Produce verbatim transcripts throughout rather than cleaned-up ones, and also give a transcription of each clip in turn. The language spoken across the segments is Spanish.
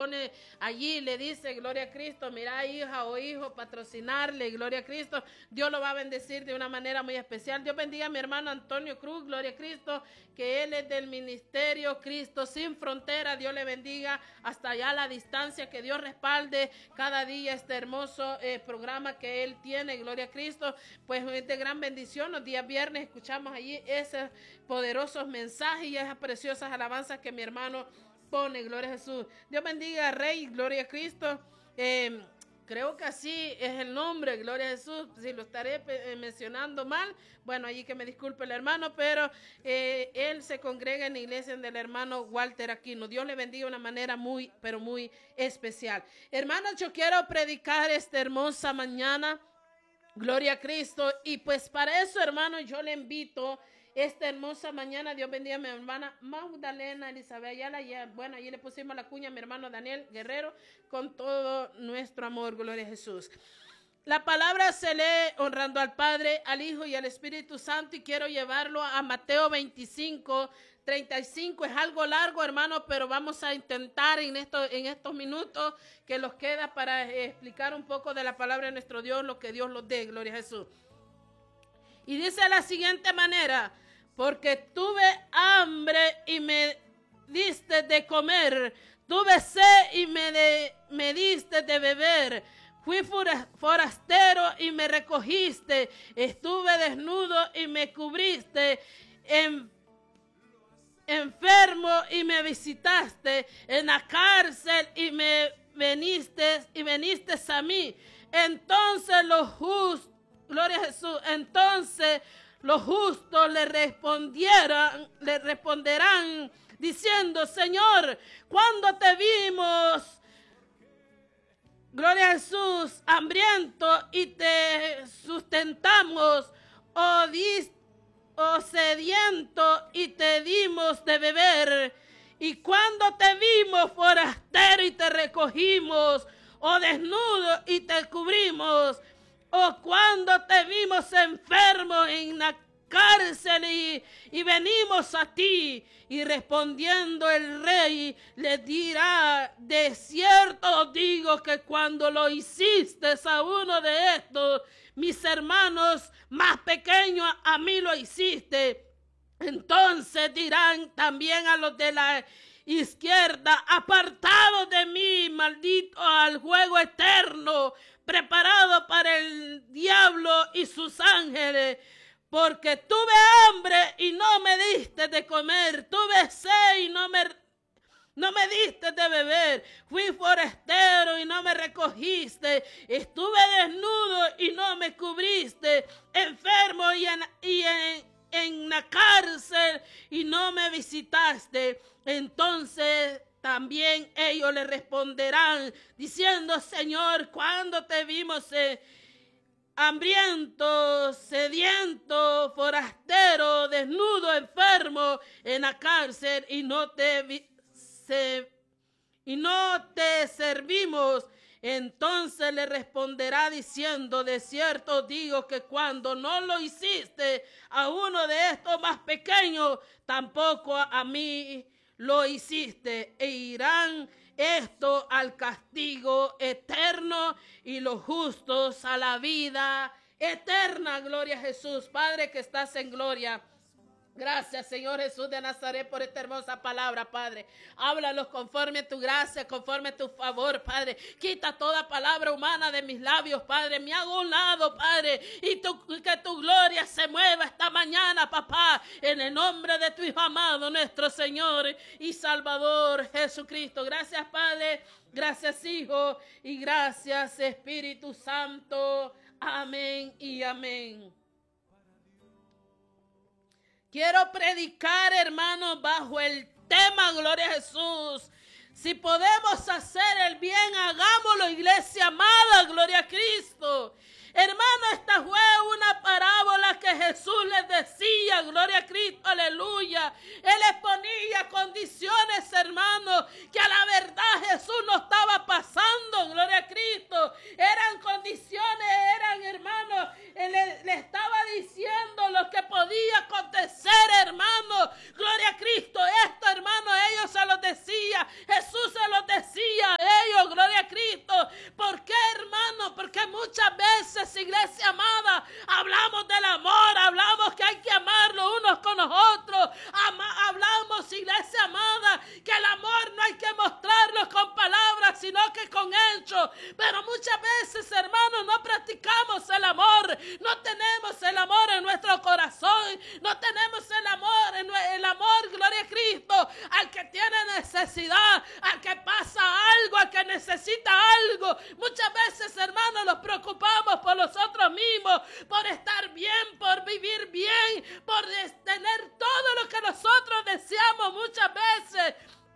pone allí, le dice, gloria a Cristo, mira hija o hijo, patrocinarle, gloria a Cristo, Dios lo va a bendecir de una manera muy especial. Dios bendiga a mi hermano Antonio Cruz, gloria a Cristo, que él es del ministerio Cristo Sin Frontera. Dios le bendiga hasta allá a la distancia, que Dios respalde cada día este hermoso eh, programa que él tiene, gloria a Cristo, pues es de gran bendición. Los días viernes escuchamos allí esos poderosos mensajes y esas preciosas alabanzas que mi hermano pone, gloria a Jesús. Dios bendiga a Rey, gloria a Cristo. Eh, creo que así es el nombre, gloria a Jesús. Si lo estaré eh, mencionando mal, bueno, allí que me disculpe el hermano, pero eh, él se congrega en la iglesia del hermano Walter Aquino. Dios le bendiga de una manera muy, pero muy especial. Hermanos, yo quiero predicar esta hermosa mañana, gloria a Cristo, y pues para eso, hermano, yo le invito esta hermosa mañana. Dios bendiga a mi hermana Magdalena Elizabeth Ayala. Ya, bueno, allí le pusimos la cuña a mi hermano Daniel Guerrero con todo nuestro amor, gloria a Jesús. La palabra se lee honrando al Padre, al Hijo y al Espíritu Santo, y quiero llevarlo a Mateo veinticinco, treinta y cinco. Es algo largo, hermano, pero vamos a intentar en, esto, en estos minutos que nos queda para eh, explicar un poco de la palabra de nuestro Dios, lo que Dios nos dé, gloria a Jesús. Y dice de la siguiente manera: porque tuve hambre y me diste de comer, tuve sed y me, de, me diste de beber, fui forastero y me recogiste, estuve desnudo y me cubriste, en, enfermo y me visitaste, en la cárcel y me veniste y veniste a mí. Entonces los justos, gloria a Jesús, entonces los justos le respondieran, le responderán diciendo: Señor, ¿cuándo te vimos, gloria a Jesús, hambriento y te sustentamos, o, dis, o sediento y te dimos de beber? ¿Y cuándo te vimos forastero y te recogimos, o desnudo y te cubrimos? ¿O cuando te vimos enfermo en la cárcel y, y venimos a ti? Y respondiendo el rey le dirá: de cierto digo que cuando lo hiciste a uno de estos mis hermanos más pequeños, a mí lo hiciste. Entonces dirán también a los de la izquierda: apartados de mí, maldito, al juego eterno preparado para el diablo y sus ángeles, porque tuve hambre y no me diste de comer, tuve sed y no me, no me diste de beber, fui forastero y no me recogiste, estuve desnudo y no me cubriste, enfermo y en, y en, en la cárcel y no me visitaste. Entonces también ellos le responderán diciendo: Señor, ¿cuándo te vimos eh, hambriento, sediento, forastero, desnudo, enfermo, en la cárcel y no te, se, y no te servimos? Entonces le responderá diciendo: de cierto digo que cuando no lo hiciste a uno de estos más pequeños, tampoco a mí lo hiciste. E irán esto al castigo eterno y los justos a la vida eterna. Gloria a Jesús. Padre que estás en gloria, gracias, Señor Jesús de Nazaret, por esta hermosa palabra, Padre. Háblalos conforme a tu gracia, conforme a tu favor, Padre. Quita toda palabra humana de mis labios, Padre. Me hago a un lado, Padre, y tu, que tu gloria se mueva esta mañana, papá, en el nombre de tu Hijo amado, nuestro Señor y Salvador Jesucristo. Gracias, Padre. Gracias, Hijo. Y gracias, Espíritu Santo. Amén y amén. Quiero predicar, hermanos, bajo el tema, gloria a Jesús. Si podemos hacer el bien, hagámoslo, iglesia amada, gloria a Cristo. Hermano, esta fue una parábola que Jesús les decía, gloria a Cristo, aleluya. Él les ponía condiciones, hermano, que a la verdad Jesús no estaba pasando, gloria a Cristo. Eran condiciones, eran, hermanos, él le, le estaba diciendo lo que podía acontecer, hermano, gloria a Cristo. Esto, hermano, ellos se lo decía, Jesús se lo decía, mucho, pero muchas veces, hermanos, no practicamos el amor, no tenemos el amor en nuestro corazón, no tenemos el amor, en el amor, gloria a Cristo, al que tiene necesidad, al que pasa algo, al que necesita algo. Muchas veces, hermanos, nos preocupamos por nosotros mismos, por estar bien, por vivir bien, por tener todo lo que nosotros deseamos muchas veces.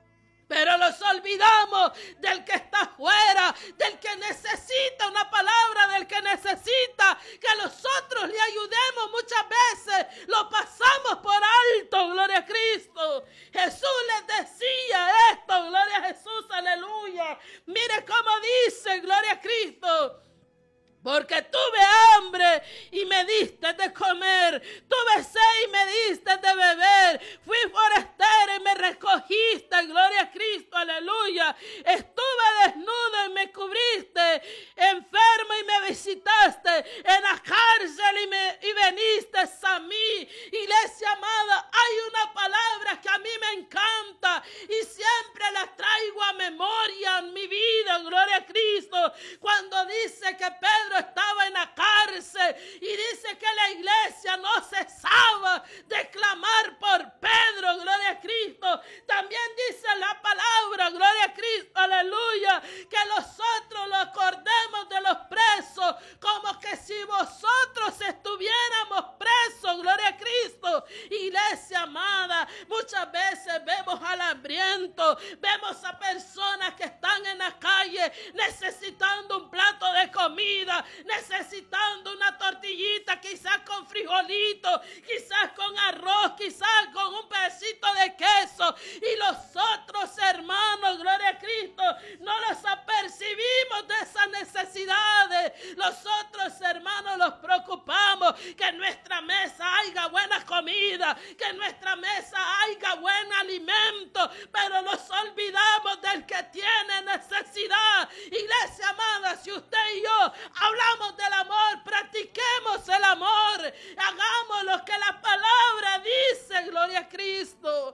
Pero nos olvidamos del que está afuera, del que necesita una palabra, del que necesita que nosotros le ayudemos. Muchas veces lo pasamos por alto, gloria a Cristo. Jesús les decía esto, gloria a Jesús, aleluya. Mire cómo dice, gloria a Cristo. Porque tuve hambre y me diste de comer, tuve sed y me diste de beber, fui forastero y me recogiste, gloria a Cristo, aleluya. Estuve desnudo y me cubriste, enfermo y me visitaste, en la cárcel y, me, y veniste a mí. Iglesia amada, hay una palabra que a mí me encanta y siempre la traigo a memoria en mi vida, gloria a Cristo, cuando dice que Pedro estaba en la cárcel y dice que la iglesia no cesaba de clamar por Pedro, gloria a Cristo. También dice la palabra, gloria a Cristo, aleluya, que nosotros lo acordemos de los presos como que si vosotros estuviéramos presos, gloria a Cristo. Iglesia amada, muchas veces vemos al hambriento, vemos a personas que están en la calle necesitando un plato de comida, necesitando una tortillita, quizás con frijolito, quizás con arroz, quizás con un pedacito de queso, y los otros hermanos, gloria a Cristo, no los apercibimos de esas necesidades. Los otros hermanos nos preocupamos que en nuestra mesa haya buena comida, que en nuestra mesa haya buen alimento, pero nos olvidamos del que tiene necesidad. Iglesia amada, si usted y yo hablamos del amor, practiquemos el amor, hagamos lo que la palabra dice, gloria a Cristo.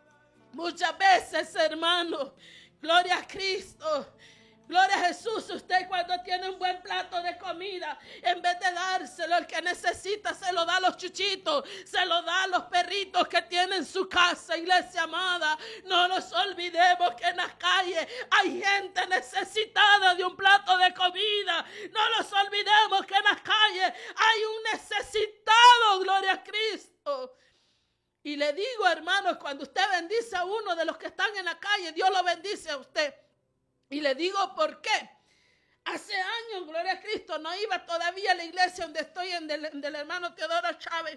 Muchas veces, hermano, gloria a Cristo, gloria a Jesús, usted cuando tiene un buen plato de comida, en vez de dárselo al que necesita, se lo da a los chuchitos, se lo da a los perritos que tiene en su casa. Iglesia amada, no nos olvidemos que en las calles hay gente necesitada de un plato de comida. No nos olvidemos que en las calles hay un necesitado, gloria a Cristo. Y le digo, hermanos, cuando usted bendice a uno de los que están en la calle, Dios lo bendice a usted. Y le digo por qué. Hace años, gloria a Cristo, no iba todavía a la iglesia donde estoy, en del, del hermano Teodoro Chávez.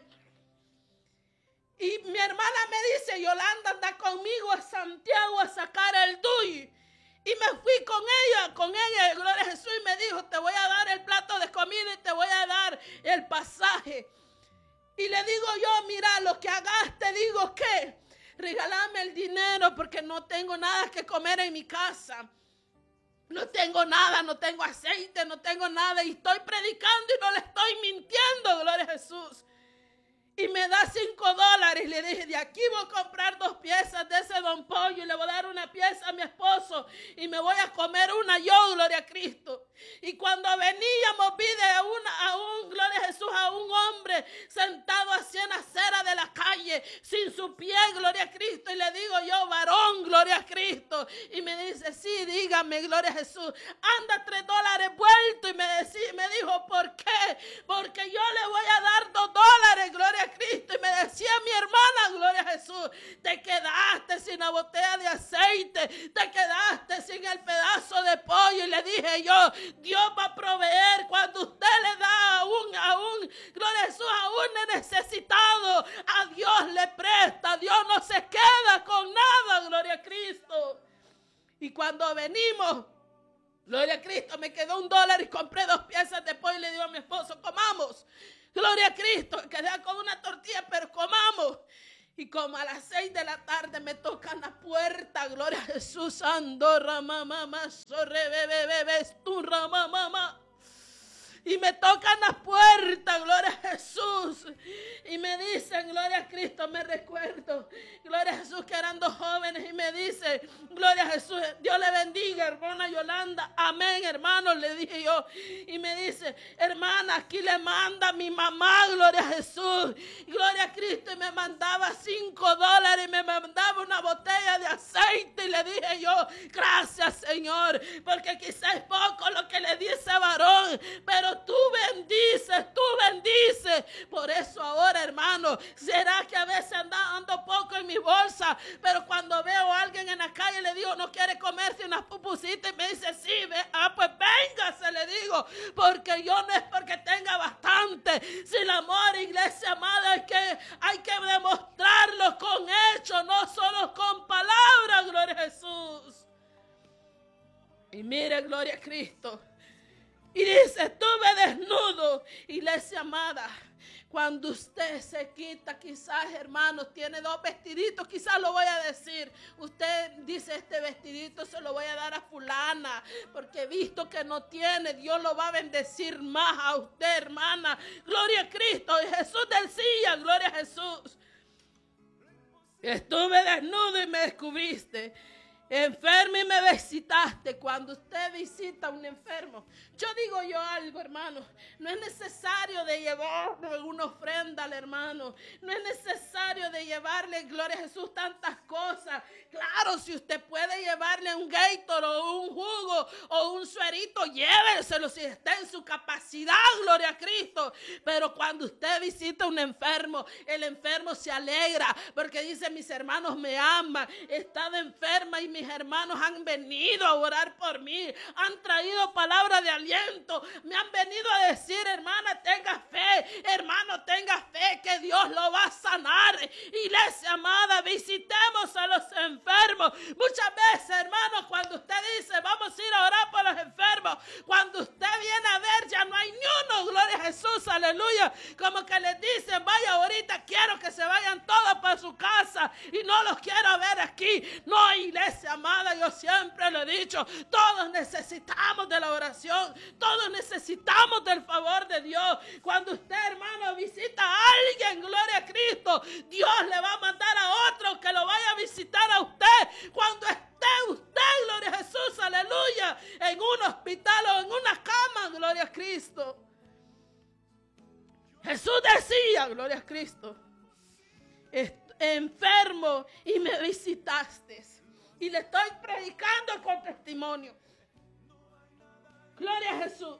Y mi hermana me dice, Yolanda, anda conmigo a Santiago a sacar el D U I. Y me fui con ella, con ella, gloria a Jesús, y me dijo, te voy a dar el plato de comida y te voy a dar el pasaje. Y le digo yo, mira, lo que hagas, te digo que regálame el dinero porque no tengo nada que comer en mi casa. No tengo nada, no tengo aceite, no tengo nada. Y estoy predicando y no le estoy mintiendo, gloria a Jesús. Y me da cinco dólares. Le dije, de aquí voy a comprar dos piezas de ese don pollo. Y le voy a dar una pieza a mi esposo. Y me voy a comer una yo, gloria a Cristo. Y cuando veníamos, vi de una, a un, gloria a Jesús, a un hombre sentado así en la acera de la calle, sin su pie, gloria a Cristo. Y le digo yo, varón, gloria a Cristo. Y me dice, sí, dígame, gloria a Jesús. Anda tres dólares vuelto. Y me, decía, me dijo, ¿por qué? Porque yo le voy a dar dos dólares, gloria a Cristo. Y me decía mi hermana, gloria a Jesús, te quedaste sin la botella de aceite, te quedaste sin el pedazo de pollo. Y le dije yo, Dios va a proveer cuando usted le da a un, a un, gloria a Jesús, a un necesitado, a Dios le presta, Dios no se queda con nada, gloria a Cristo. Y cuando venimos, gloria a Cristo, me quedó un dólar y compré dos piezas de pollo y le digo a mi esposo, comamos. Gloria a Cristo, quedé con una tortilla, pero comamos. Y como a las seis de la tarde me tocan la puerta, gloria a Jesús, ando, rama, mamá, sorre, bebé, bebé, tu rama, mamá. y me tocan la puerta, gloria a Jesús, y me dicen, gloria a Cristo, me recuerdo, gloria a Jesús, que eran dos jóvenes, y me dice, gloria a Jesús, Dios le bendiga, hermana Yolanda, amén, hermano, le dije yo, y me dice, hermana, aquí le manda mi mamá, gloria a Jesús, gloria a Cristo, y me mandaba cinco dólares, y me mandaba una botella de aceite, y le dije yo, gracias, Señor, porque quizás es poco lo que le di a ese varón, pero tú bendices, tú bendices. Por eso ahora, hermano, será que a veces anda, ando poco en mi bolsa, pero cuando veo a alguien en la calle le digo, no quiere comerse unas pupusitas, y me dice, sí, ve, ah, pues véngase, le digo, porque yo no es porque tenga bastante. Si el amor, iglesia amada, es que hay que demostrarlo con hechos, no solo con palabras, gloria a Jesús. Y mire, gloria a Cristo. Y dice, estuve desnudo, iglesia amada. Cuando usted se quita, quizás, hermanos, tiene dos vestiditos, quizás lo voy a decir. Usted dice, este vestidito se lo voy a dar a fulana, porque he visto que no tiene, Dios lo va a bendecir más a usted, hermana. Gloria a Cristo. Y Jesús decía, gloria a Jesús. Estuve desnudo y me descubriste. Enfermo y me visitaste. Cuando usted visita a un enfermo, yo digo yo algo, hermano, no es necesario de llevarle una ofrenda al hermano, no es necesario de llevarle, gloria a Jesús, tantas cosas. Claro, si usted puede llevarle un Gatorade o un jugo o un suerito, lléveselo si está en su capacidad, gloria a Cristo. Pero cuando usted visita a un enfermo, el enfermo se alegra porque dice, mis hermanos me aman, he estado enferma y mis hermanos han venido a orar por mí, han traído palabras de aliento, me han venido a decir, hermana, tenga fe, hermano, tenga fe que Dios lo va a sanar. Iglesia amada, visitemos a los enfermos. Muchas veces, hermano, cuando usted dice, vamos a ir a orar por los enfermos, cuando usted viene a ver, ya no hay ni uno, gloria a Jesús, aleluya, como que les dicen, vaya ahorita, quiero que se vayan todos para su casa y no los quiero ver aquí. No, iglesia amada, yo siempre lo he dicho, todos necesitamos de la oración, todos necesitamos del favor de Dios. Cuando usted, hermano, visita a alguien, gloria a Cristo, Dios le va a mandar a otro que lo vaya a visitar a usted. Cuando esté usted, gloria a Jesús, aleluya, en un hospital o en una cama, gloria a Cristo. Jesús decía, gloria a Cristo, enfermo y me visitaste. Y le estoy predicando con testimonio. Gloria a Jesús.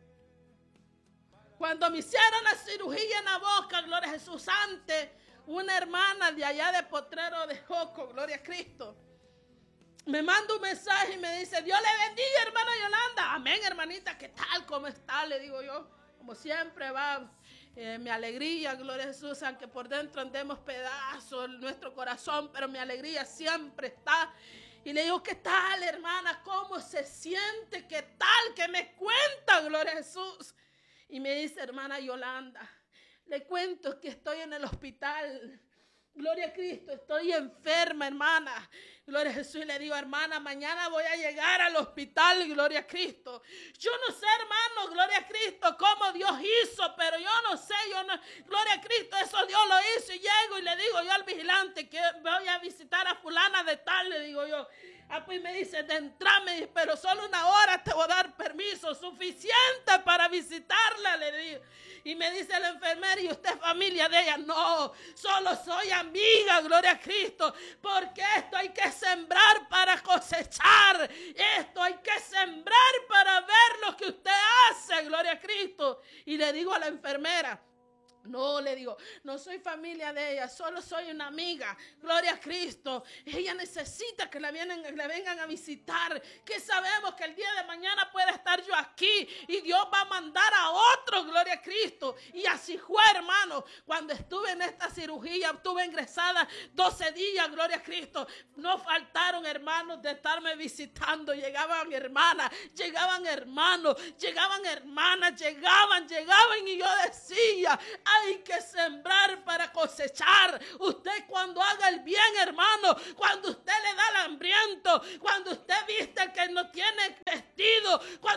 Cuando me hicieron la cirugía en la boca, gloria a Jesús, antes, una hermana de allá de Potrero de Joco, gloria a Cristo, me manda un mensaje y me dice, Dios le bendiga, hermana Yolanda. Amén, hermanita, ¿qué tal? ¿Cómo está? Le digo yo, como siempre va. Eh, mi alegría, gloria a Jesús, aunque por dentro andemos pedazos en nuestro corazón, pero mi alegría siempre está. Y le digo, ¿qué tal, hermana? ¿Cómo se siente? ¿Qué tal? ¿Qué me cuenta? Gloria a Jesús. Y me dice, hermana Yolanda, le cuento que estoy en el hospital. Gloria a Cristo, estoy enferma, hermana. Gloria a Jesús. Y le digo, hermana, mañana voy a llegar al hospital. Gloria a Cristo. Yo no sé, hermano, gloria a Cristo, cómo Dios hizo, pero yo no sé, yo no, gloria a Cristo, eso Dios lo hizo. Y llego y le digo yo al vigilante que voy a visitar a fulana de tal, le digo yo. Ah, pues me dice, de entrar, me dice, pero solo una hora te voy a dar permiso, suficiente para visitarla, le digo. Y me dice la enfermera, ¿y usted es familia de ella? No, solo soy amiga, gloria a Cristo, porque esto hay que sembrar para cosechar, esto hay que sembrar para ver lo que usted hace, gloria a Cristo. Y le digo a la enfermera, no, le digo, no soy familia de ella, solo soy una amiga, gloria a Cristo. Ella necesita que la, vienen, la vengan a visitar, que sabemos que el día de mañana puede estar yo aquí y Dios va a mandar a otro, gloria a Cristo. Y así fue, hermano, cuando estuve en esta cirugía, estuve ingresada doce días, gloria a Cristo. No faltaron hermanos de estarme visitando, llegaban hermanas, llegaban hermanos, llegaban hermanas, llegaban, llegaban y yo decía, hay que sembrar para cosechar. Usted cuando haga el bien, hermano, cuando usted le da al hambriento, cuando usted viste que no tiene vestido, cuando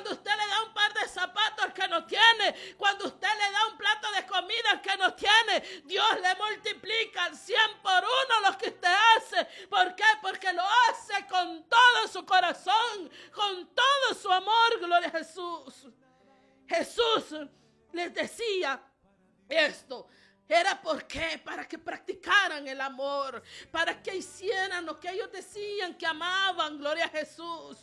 cuando usted le da un par de zapatos al que no tiene, cuando usted le da un plato de comida al que no tiene, Dios le multiplica al cien por uno lo que usted hace. ¿Por qué? Porque lo hace con todo su corazón, con todo su amor. Gloria a Jesús. Jesús les decía esto. Era porque para que practicaran el amor, para que hicieran lo que ellos decían que amaban. Gloria a Jesús.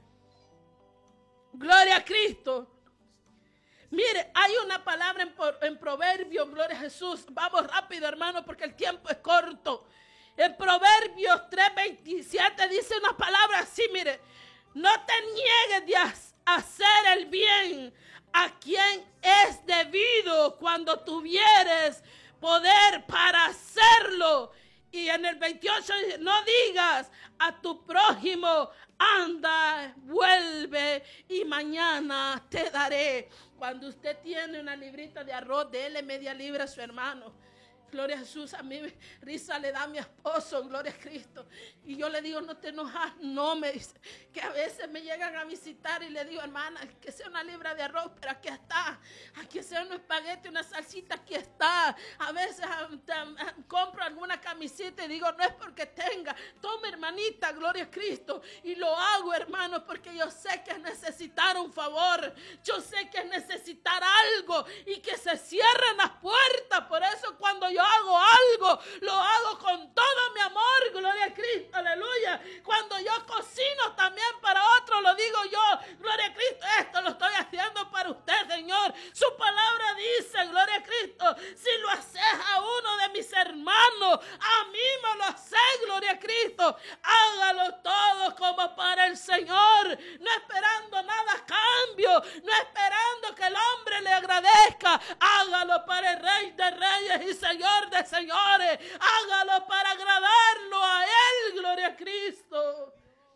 Gloria a Cristo. Mire, hay una palabra en, en Proverbios, gloria a Jesús. Vamos rápido, hermano, porque el tiempo es corto. En Proverbios tres veintisiete dice una palabra así, mire. No te niegues de hacer el bien a quien es debido cuando tuvieres poder para hacerlo. Y en el veintiocho dice, no digas a tu prójimo, anda, vuelve y mañana te daré. Cuando usted tiene una librita de arroz, dele media libra a su hermano. Gloria a Jesús, a mí risa le da a mi esposo, gloria a Cristo. Y yo le digo, no te enojas, no, me dice. Que a veces me llegan a visitar y le digo, hermana, que sea una libra de arroz, pero aquí está. Aquí sea un espagueti, una salsita, aquí está. A veces um, um, um, compro alguna camiseta y digo, no es porque tenga. Toma, hermanita, gloria a Cristo. Y lo hago, hermano, porque yo sé que es necesitar un favor. Yo sé que es necesitar algo y que se cierren las puertas. Por eso cuando yo hago algo, lo hago con todo mi amor, gloria a Cristo, aleluya. Cuando yo cocino también para otro, lo digo yo, gloria a Cristo, esto lo estoy haciendo para usted, Señor. Su palabra dice, gloria a Cristo, si lo haces a uno de mis hermanos, a mí me lo haces, gloria a Cristo. Hágalo todo como para el Señor, no esperando nada a cambio, no esperando que el hombre le agradezca. Hágalo para el Rey de Reyes y Señor de señores, hágalo para agradarlo a Él, gloria a Cristo.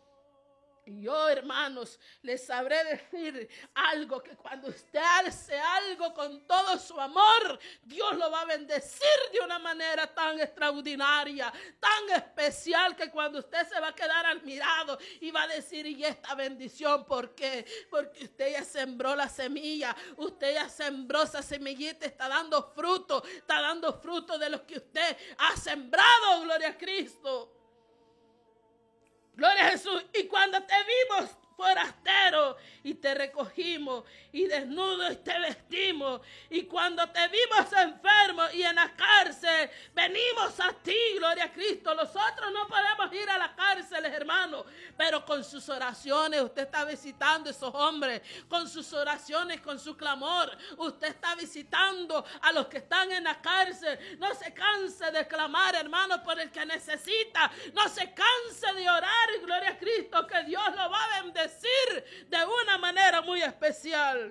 Y yo, hermanos, les sabré decir algo, que cuando usted hace algo con todo su amor, Dios lo va a bendecir de una manera tan extraordinaria, tan especial, que cuando usted se va a quedar admirado y va a decir, ¿y esta bendición por qué? Porque usted ya sembró la semilla, usted ya sembró esa semillita, está dando fruto, está dando fruto de lo que usted ha sembrado, gloria a Cristo. Gloria a Jesús. Y cuando te vimos forastero y te recogimos, y desnudo y te vestimos, y cuando te vimos enfermo y en la cárcel, venimos a ti, gloria a Cristo. Nosotros no podemos ir a las cárceles, hermano, pero con sus oraciones usted está visitando a esos hombres, con sus oraciones, con su clamor, usted está visitando a los que están en la cárcel. No se canse de clamar, hermano, por el que necesita, no se canse de orar, y gloria a Cristo, que Dios lo va a bendecir de una manera muy especial.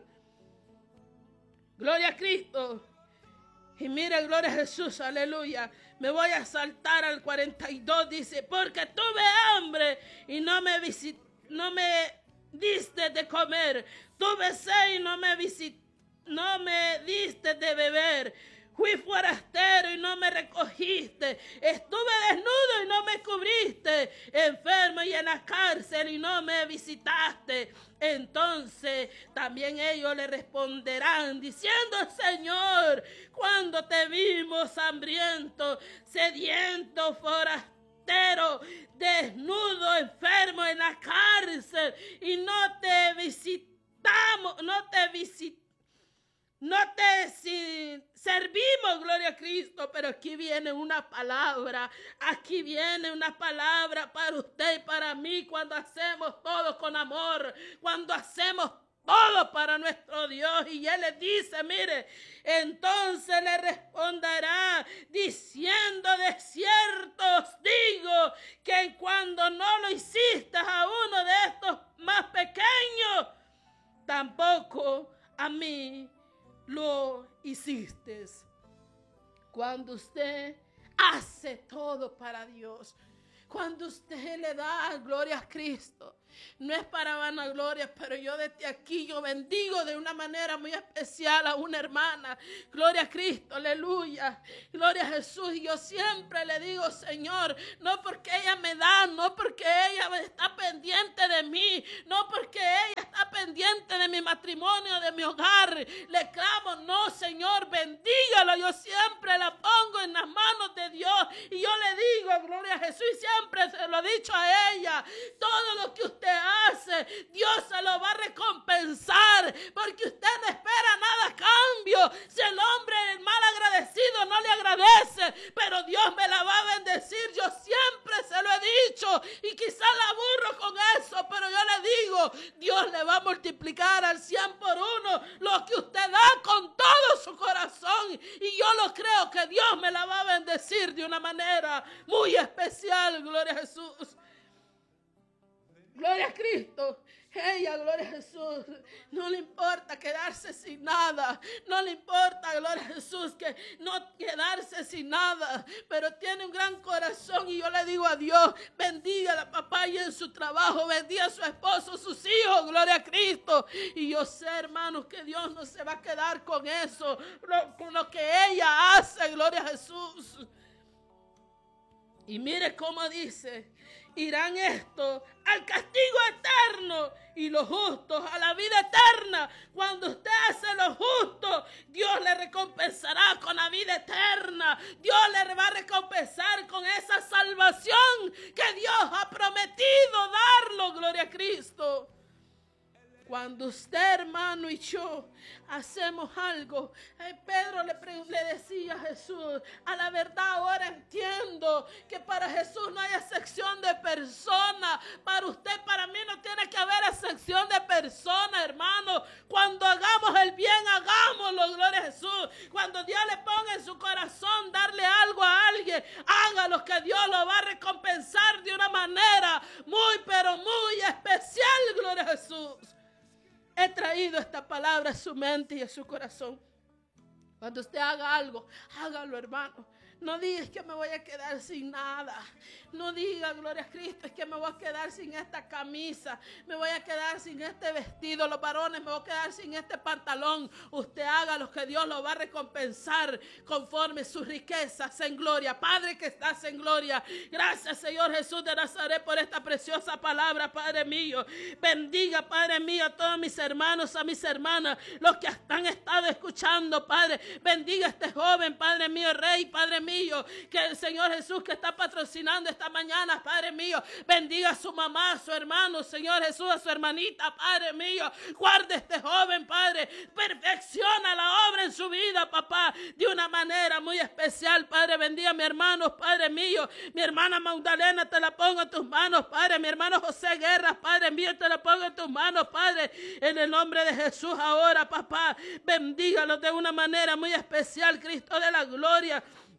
Gloria a Cristo. Y mire, gloria a Jesús, aleluya. Me voy a saltar al cuarenta y dos, dice, porque tuve hambre y no me visit, no me diste de comer, tuve sed y no me visit, no me diste de beber. Fui forastero y no me recogiste. Estuve desnudo y no me cubriste. Enfermo y en la cárcel y no me visitaste. Entonces también ellos le responderán diciendo, Señor, cuando te vimos hambriento, sediento, forastero, desnudo, enfermo en la cárcel y no te visitamos, no te visitamos. No te si, servimos, gloria a Cristo, pero aquí viene una palabra, aquí viene una palabra para usted y para mí cuando hacemos todo con amor, cuando hacemos todo para nuestro Dios. Y Él le dice, mire, entonces le responderá diciendo, de cierto os digo que cuando no lo hiciste a uno de estos más pequeños, tampoco a mí lo hiciste. Cuando usted hace todo para Dios, cuando usted le da gloria a Cristo, no es para vanagloria, pero yo desde aquí yo bendigo de una manera muy especial a una hermana. Gloria a Cristo, aleluya. Gloria a Jesús. Y yo siempre le digo, Señor, no porque ella me da, no porque ella está pendiente de mí, no porque ella está pendiente parte de mi matrimonio, de mi hogar. Le clamo, no, Señor, bendígalo. Yo siempre la pongo en las manos de Dios. Y yo le digo, gloria a Jesús, y siempre se lo he dicho a ella, todo lo que usted hace, Dios se lo va a recompensar, porque usted no espera nada a cambio. Si el hombre el mal agradecido no le agradece, pero Dios me la va a bendecir. Yo siempre se lo he dicho y quizás la aburro con eso, pero yo le digo, Dios le va a multiplicar al cien por uno lo que usted da con todo su corazón, y yo lo creo que Dios me la va a bendecir de una manera muy especial. Gloria a Jesús. Gloria a Cristo. Ella, gloria a Jesús, no le importa quedarse sin nada, no le importa, gloria a Jesús, que no quedarse sin nada, pero tiene un gran corazón. Y yo le digo a Dios, bendiga a la papá y en su trabajo, bendiga a su esposo, sus hijos, gloria a Cristo. Y yo sé, hermanos, que Dios no se va a quedar con eso, con lo que ella hace, gloria a Jesús. Y mire cómo dice, irán estos al castigo eterno y los justos a la vida eterna. Cuando usted hace lo justo, Dios le recompensará con la vida eterna. Dios le va a recompensar con esa salvación que Dios ha prometido darlo. Gloria a Cristo. Cuando usted, hermano, y yo hacemos algo, eh, Pedro le, le decía a Jesús, a la verdad ahora entiendo que para Jesús no hay excepción de persona. Para usted, para mí no tiene que haber excepción de persona, hermano. Cuando hagamos el bien, hagámoslo, gloria a Jesús. Cuando Dios le ponga en su corazón darle algo a alguien, hágalo, que Dios lo va a recompensar de una manera muy, pero muy especial, gloria a Jesús. He traído esta palabra a su mente y a su corazón. Cuando usted haga algo, hágalo, hermano. No digas que me voy a quedar sin nada. No diga, gloria a Cristo, es que me voy a quedar sin esta camisa, me voy a quedar sin este vestido. Los varones, me voy a quedar sin este pantalón. Usted haga lo que Dios lo va a recompensar conforme sus riquezas en gloria. Padre que estás en gloria, gracias, Señor Jesús de Nazaret, por esta preciosa palabra, Padre mío. Bendiga, Padre mío, a todos mis hermanos, a mis hermanas, los que han estado escuchando, Padre. Bendiga a este joven, Padre mío, Rey, Padre mío, que el Señor Jesús que está patrocinando esta mañana, Padre mío, bendiga a su mamá, a su hermano, Señor Jesús, a su hermanita, Padre mío. Guarde a este joven, Padre, perfecciona la obra en su vida, papá, de una manera muy especial, Padre. Bendiga a mi hermano, Padre mío, mi hermana Magdalena, te la pongo en tus manos, Padre. Mi hermano José Guerra, Padre mío, te la pongo en tus manos, Padre, en el nombre de Jesús ahora, papá. Bendígalos de una manera muy especial, Cristo de la gloria.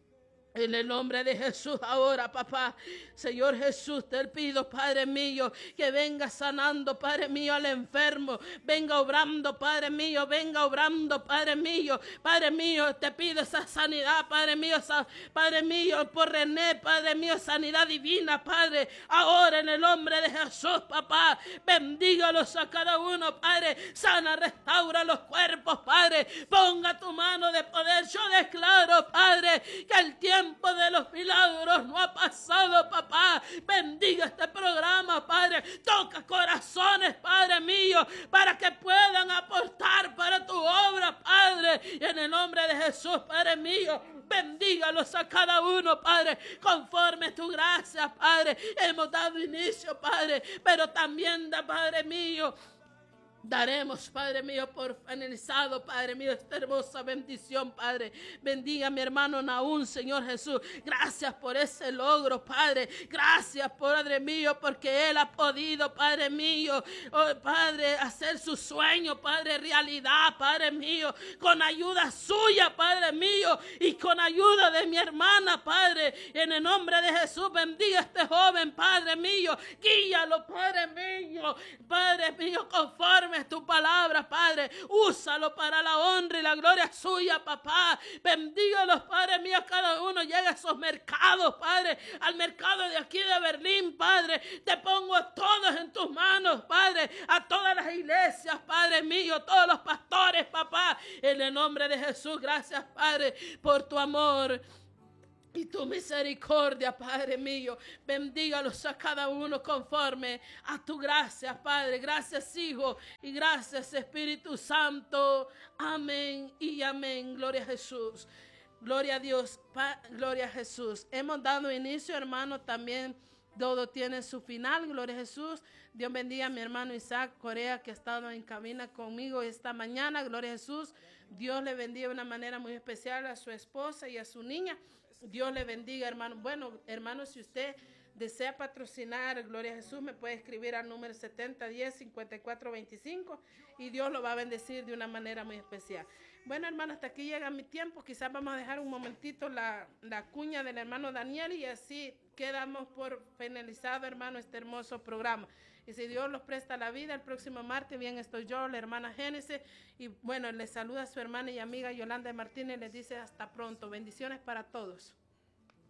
En el nombre de Jesús ahora, papá. Señor Jesús, te pido, Padre mío, que venga sanando, Padre mío, al enfermo. Venga obrando, Padre mío, venga obrando, Padre mío. Padre mío, te pido esa sanidad, Padre mío, esa, Padre mío, por René, Padre mío, sanidad divina, Padre. Ahora en el nombre de Jesús, papá, bendígalos a cada uno, Padre. Sana, restaura los cuerpos, Padre. Ponga tu mano de poder. Yo declaro, Padre, que el tiempo de los milagros no ha pasado, papá. Bendiga este programa, Padre. Toca corazones, Padre mío, para que puedan aportar para tu obra, Padre. Y en el nombre de Jesús, Padre mío, bendígalos a cada uno, Padre, conforme tu gracia, Padre. Hemos dado inicio, Padre, pero también da, Padre mío, daremos, Padre mío, por finalizado, Padre mío, esta hermosa bendición, Padre. Bendiga a mi hermano Naún, Señor Jesús. Gracias por ese logro, Padre. Gracias, Padre mío, porque él ha podido, Padre mío, oh, Padre, hacer su sueño, Padre, realidad, Padre mío, con ayuda suya, Padre mío, y con ayuda de mi hermana, Padre. En el nombre de Jesús, bendiga a este joven, Padre mío. Guíalo, Padre mío, Padre mío, conforme tu palabra, Padre. Úsalo para la honra y la gloria suya, papá. Bendígalos, Padre mío, cada uno llega a esos mercados, Padre, al mercado de aquí de Berlín, Padre. Te pongo a todos en tus manos, Padre, a todas las iglesias, Padre mío, todos los pastores, papá, en el nombre de Jesús. Gracias, Padre, por tu amor. Y tu misericordia, Padre mío, bendígalos a cada uno conforme a tu gracia, Padre. Gracias, Hijo, y gracias, Espíritu Santo. Amén y amén. Gloria a Jesús. Gloria a Dios. Pa- Gloria a Jesús. Hemos dado inicio, hermano, también todo tiene su final. Gloria a Jesús. Dios bendiga a mi hermano Isaac Corea, que ha estado en cabina conmigo esta mañana. Gloria a Jesús. Dios le bendiga de una manera muy especial a su esposa y a su niña. Dios le bendiga, hermano. Bueno, hermano, si usted desea patrocinar, gloria a Jesús, me puede escribir al número setenta diez cincuenta y cuatro veinticinco y Dios lo va a bendecir de una manera muy especial. Bueno, hermano, hasta aquí llega mi tiempo. Quizás vamos a dejar un momentito la, la cuña del hermano Daniel y así quedamos por finalizado, hermano, este hermoso programa. Y si Dios los presta la vida, el próximo martes, bien estoy yo, la hermana Génesis. Y bueno, les saluda a su hermana y amiga Yolanda Martínez. Les dice hasta pronto. Bendiciones para todos.